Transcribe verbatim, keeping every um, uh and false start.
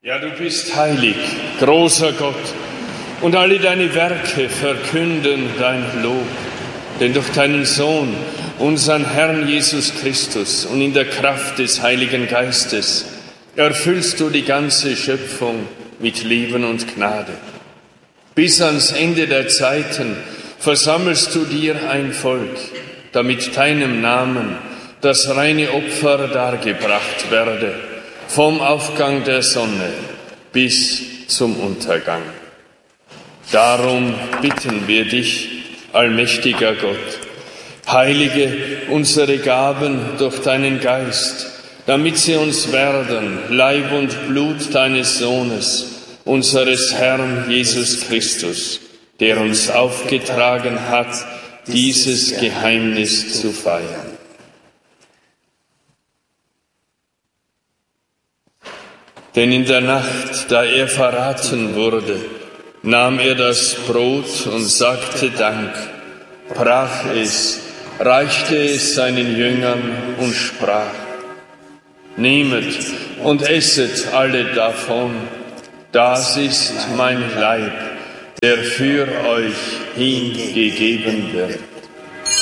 Ja, du bist heilig, großer Gott, und alle deine Werke verkünden dein Lob. Denn durch deinen Sohn, unseren Herrn Jesus Christus, und in der Kraft des Heiligen Geistes erfüllst du die ganze Schöpfung mit Leben und Gnade. Bis ans Ende der Zeiten versammelst du dir ein Volk, damit deinem Namen das reine Opfer dargebracht werde, vom Aufgang der Sonne bis zum Untergang. Darum bitten wir dich, allmächtiger Gott, heilige unsere Gaben durch deinen Geist, damit sie uns werden, Leib und Blut deines Sohnes, unseres Herrn Jesus Christus, der uns aufgetragen hat, dieses Geheimnis zu feiern. Denn in der Nacht, da er verraten wurde, nahm er das Brot und sagte Dank, brach es, reichte es seinen Jüngern und sprach: Nehmet und esset alle davon, das ist mein Leib, der für euch hingegeben wird.